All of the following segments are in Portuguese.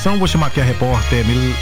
informação, vou chamar aqui o repórter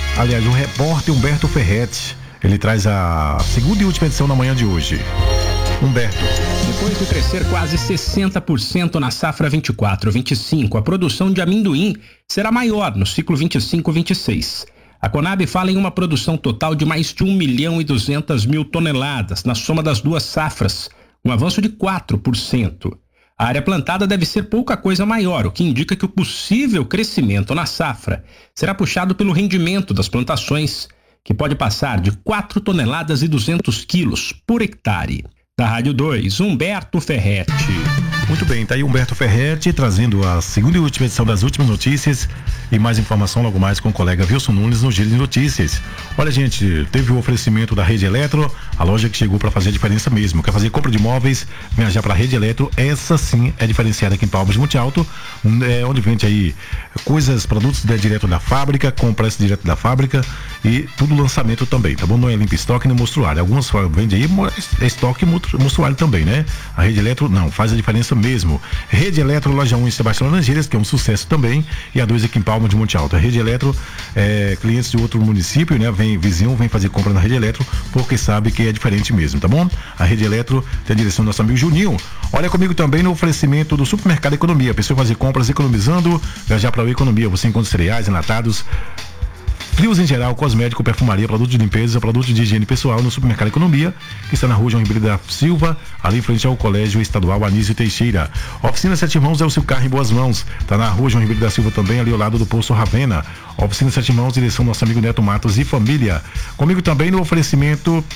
Humberto Ferretti. Ele traz a segunda e última edição na manhã de hoje. Humberto. Depois de crescer quase 60% na safra 24-25, a produção de amendoim será maior no ciclo 25-26. A Conab fala em uma produção total de mais de 1.200.000 toneladas na soma das duas safras, um avanço de 4%. A área plantada deve ser pouca coisa maior, o que indica que o possível crescimento na safra será puxado pelo rendimento das plantações, que pode passar de 4 toneladas e 200 quilos por hectare. Da Rádio 2, Humberto Ferretti. Muito bem, tá aí Humberto Ferretti trazendo a segunda e última edição das últimas notícias e mais informação logo mais com o colega Wilson Nunes no Giro de Notícias. Olha, gente, teve o oferecimento da Rede Eletro, a loja que chegou para fazer a diferença mesmo. Quer fazer compra de imóveis, venha já para a Rede Eletro, essa sim é diferenciada aqui em Palmas de Monte Alto, onde vende aí produtos direto da fábrica, com preço direto da fábrica e tudo lançamento também, tá bom? Não é limpa estoque nem mostruário. Algumas vende aí estoque mostruário também, né? A Rede Eletro não, faz a diferença mesmo. Rede Eletro, loja 1 em Sebastião Laranjeiras, que é um sucesso também, e a 2 aqui em Palmas de Monte Alto. A Rede Eletro, clientes de outro município, né? Vizinho vem fazer compra na Rede Eletro, porque sabe que é diferente mesmo, tá bom? A Rede Eletro tem a direção do nosso amigo Juninho. Olha comigo também no oferecimento do Supermercado Economia. A pessoa fazer compras economizando, viajar para a Economia. Você encontra cereais, enlatados, frios em geral, cosmético, perfumaria, produtos de limpeza, produtos de higiene pessoal no Supermercado Economia, que está na rua João Ribeiro da Silva, ali em frente ao Colégio Estadual Anísio Teixeira. Oficina Sete Mãos é o seu carro em boas mãos. Está na rua João Ribeiro da Silva também, ali ao lado do Poço Ravena. Oficina Sete Mãos, direção do nosso amigo Neto Matos e família. Comigo também no oferecimento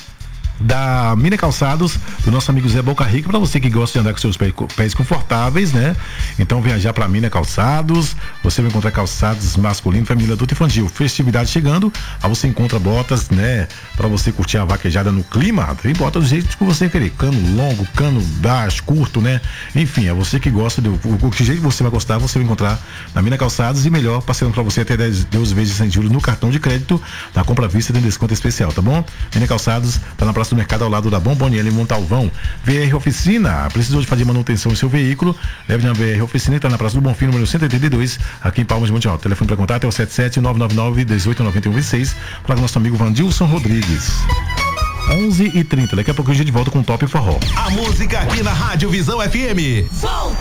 da Mina Calçados, do nosso amigo Zé Boca Rica, para você que gosta de andar com seus pés confortáveis, né? Então viajar para Mina Calçados, você vai encontrar calçados masculino, feminino, adulto e infantil. Festividade chegando, aí você encontra botas, né? Para você curtir a vaquejada no clima, tem bota do jeito que você querer, cano longo, cano baixo, curto, né? Enfim, é você que gosta do jeito que você vai gostar, você vai encontrar na Mina Calçados e melhor, parcelando para você até 12 vezes sem juros no cartão de crédito, na compra à vista tem desconto especial, tá bom? Mina Calçados, tá na praça do mercado ao lado da Bomboniere em Montalvão. VR Oficina, precisou de fazer manutenção do seu veículo, leve na VR Oficina, está na Praça do Bonfim, número 182, aqui em Palmas de Monte Alto. O telefone para contato é o 77-999-1891-26, para o nosso amigo Vandilson Rodrigues. 11h30, daqui a pouco a gente volta com o Top Forró. A música aqui na Rádio Visão FM.